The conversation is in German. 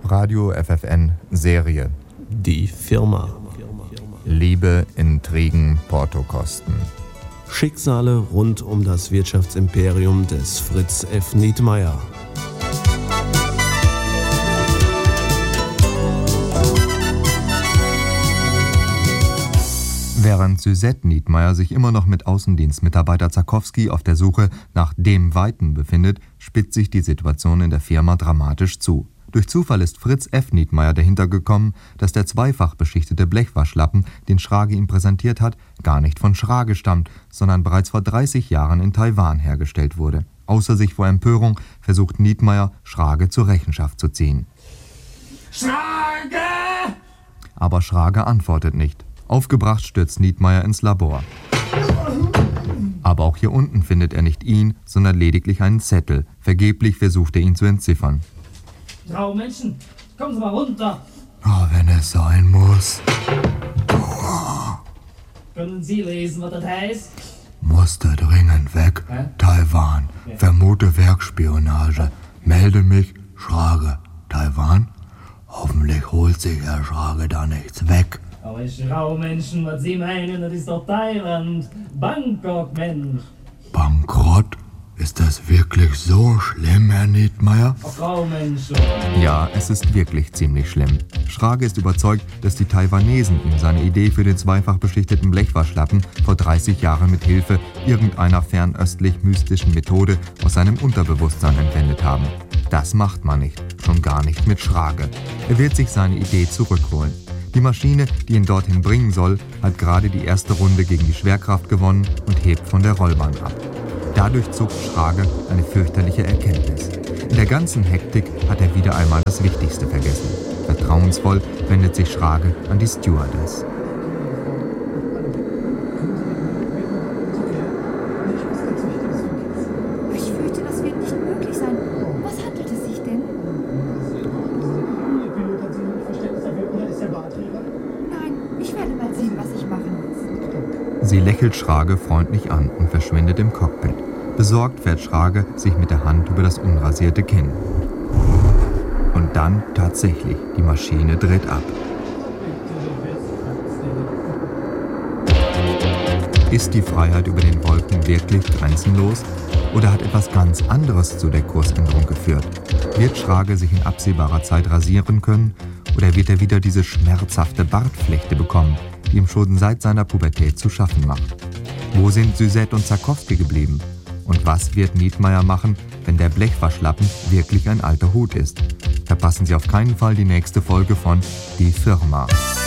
Radio FFN Serie. Die Firma. Liebe, Intrigen, Portokosten. Schicksale rund um das Wirtschaftsimperium des Fritz F. Nietmeyer. Während Suzette Nietmeyer sich immer noch mit Außendienstmitarbeiter Zakowski auf der Suche nach dem Weiten befindet, spitzt sich die Situation in der Firma dramatisch zu. Durch Zufall ist Fritz F. Nietmeyer dahinter gekommen, dass der zweifach beschichtete Blechwaschlappen, den Schrage ihm präsentiert hat, gar nicht von Schrage stammt, sondern bereits vor 30 Jahren in Taiwan hergestellt wurde. Außer sich vor Empörung versucht Nietmeyer, Schrage zur Rechenschaft zu ziehen. Schrage! Aber Schrage antwortet nicht. Aufgebracht stürzt Nietmeyer ins Labor. Aber auch hier unten findet er nicht ihn, sondern lediglich einen Zettel. Vergeblich versucht er ihn zu entziffern. Frau Menschen, kommen Sie mal runter. Oh, wenn es sein muss. Können Sie lesen, was das heißt? Musste dringend weg. Taiwan. Vermute Werkspionage. Melde mich. Schrage. Taiwan? Hoffentlich holt sich Herr Schrage da nichts weg. Aber Frau Menschen, was Sie meinen, das ist doch Thailand. Bangkok, Mensch. Bankrott? Ist das wirklich so schlimm, Herr Nietmeyer? Frau Menschen. Ja, es ist wirklich ziemlich schlimm. Schrage ist überzeugt, dass die Taiwanesen ihm seine Idee für den zweifach beschichteten Blechwaschlappen vor 30 Jahren mit Hilfe irgendeiner fernöstlich-mystischen Methode aus seinem Unterbewusstsein entwendet haben. Das macht man nicht, schon gar nicht mit Schrage. Er wird sich seine Idee zurückholen. Die Maschine, die ihn dorthin bringen soll, hat gerade die erste Runde gegen die Schwerkraft gewonnen und hebt von der Rollbahn ab. Dadurch zuckt Schrage eine fürchterliche Erkenntnis. In der ganzen Hektik hat er wieder einmal das Wichtigste vergessen. Vertrauensvoll wendet sich Schrage an die Stewardess. Ich fürchte, das wird nicht möglich sein. Was handelt es sich denn? Nein, ich werde mal sehen, was ich machen muss. Sie lächelt Schrage freundlich an und verschwindet im Cockpit. Besorgt fährt Schrage sich mit der Hand über das unrasierte Kinn. Und dann tatsächlich, die Maschine dreht ab. Ist die Freiheit über den Wolken wirklich grenzenlos? Oder hat etwas ganz anderes zu der Kursänderung geführt? Wird Schrage sich in absehbarer Zeit rasieren können? Oder wird er wieder diese schmerzhafte Bartflechte bekommen, die ihm schon seit seiner Pubertät zu schaffen macht? Wo sind Suzette und Zakowski geblieben? Und was wird Nietmeyer machen, wenn der Blechwaschlappen wirklich ein alter Hut ist? Verpassen Sie auf keinen Fall die nächste Folge von Die Firma.